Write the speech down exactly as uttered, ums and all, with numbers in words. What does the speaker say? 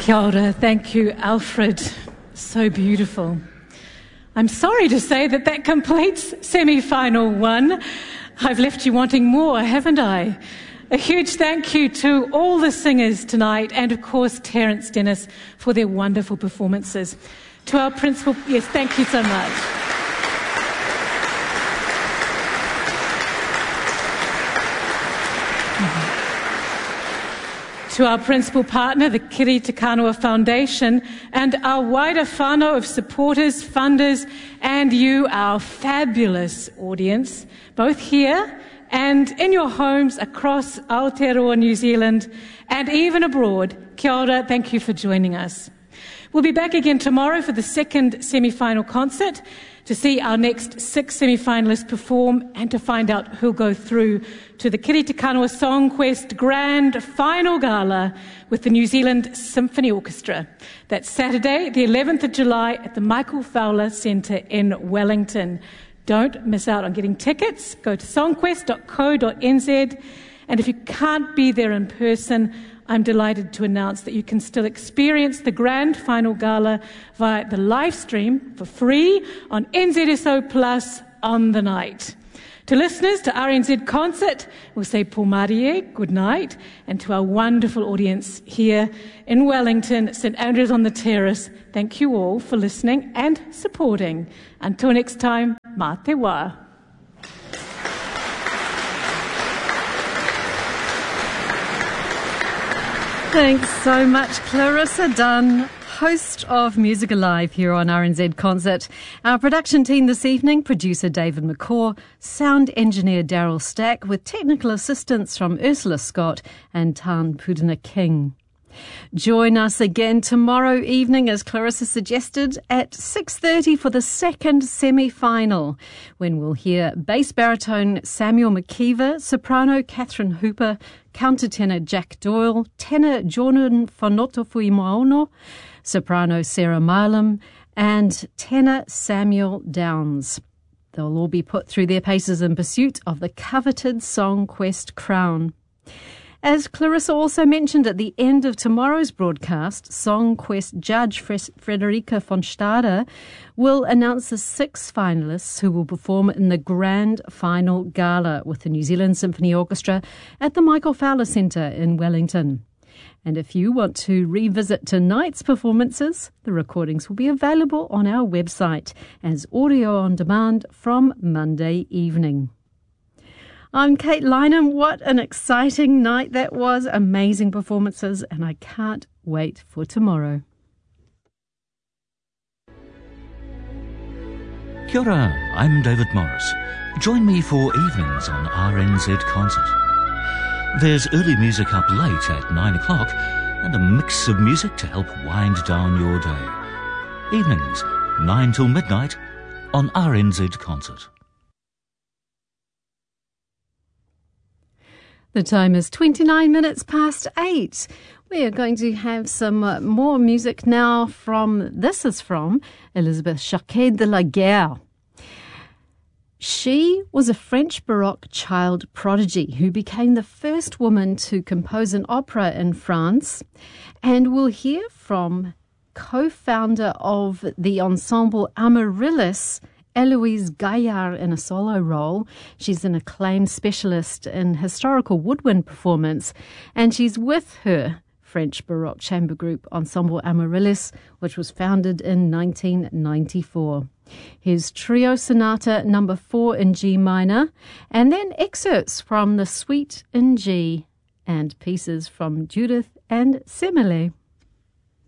Kia ora. Thank you, Alfred. So beautiful. I'm sorry to say that that completes semi-final one. I've left you wanting more, haven't I? A huge thank you to all the singers tonight and, of course, Terence Dennis for their wonderful performances. To our principal, yes, thank you so much. To our principal partner, the Kiri Te Kanawa Foundation, and our wider whānau of supporters, funders, and you, our fabulous audience, both here and in your homes across Aotearoa, New Zealand, and even abroad. Kia ora, thank you for joining us. We'll be back again tomorrow for the second semi-final concert to see our next six semi-finalists perform and to find out who'll go through to the Kiri Te Kanawa Song Quest Grand Final Gala with the New Zealand Symphony Orchestra. That's Saturday, the eleventh of July at the Michael Fowler Centre in Wellington. Don't miss out on getting tickets. Go to songquest dot co dot n z, and if you can't be there in person, I'm delighted to announce that you can still experience the Grand Final Gala via the live stream for free on N Z S O Plus on the night. To listeners to R N Z Concert, we'll say Pōmarie, good night, and to our wonderful audience here in Wellington, St Andrews on the Terrace, thank you all for listening and supporting. Until next time, mā te wā. Thanks so much, Clarissa Dunn, host of Music Alive here on R N Z Concert. Our production team this evening, producer David McCaw, sound engineer Daryl Stack, with technical assistance from Ursula Scott and Tan Pudina King. Join us again tomorrow evening, as Clarissa suggested, at six thirty for the second semi-final, when we'll hear bass baritone Samuel McKeever, soprano Catherine Hooper, countertenor Jack Doyle, tenor Jordan Whanotofui Maono, soprano Sarah Milam, and tenor Samuel Downs. They'll all be put through their paces in pursuit of the coveted Song Quest crown. As Clarissa also mentioned at the end of tomorrow's broadcast, Song Quest judge Frederica von Stade will announce the six finalists who will perform in the Grand Final Gala with the New Zealand Symphony Orchestra at the Michael Fowler Centre in Wellington. And if you want to revisit tonight's performances, the recordings will be available on our website as audio on demand from Monday evening. I'm Kate Lynham. What an exciting night that was. Amazing performances, and I can't wait for tomorrow. Kia ora, I'm David Morris. Join me for evenings on R N Z Concert. There's early music up late at nine o'clock and a mix of music to help wind down your day. Evenings, nine till midnight on R N Z Concert. The time is twenty-nine minutes past eight. We are going to have some uh, more music now from, this is from Elizabeth Jacquet de la Guerre. She was a French Baroque child prodigy who became the first woman to compose an opera in France. And we'll hear from co-founder of the ensemble Amaryllis, Eloise Gaillard, in a solo role. She's an acclaimed specialist in historical woodwind performance, and she's with her French Baroque chamber group Ensemble Amaryllis, which was founded in nineteen ninety-four. Here's Trio Sonata number four in G minor, and then excerpts from the Suite in G and pieces from Judith and Semele.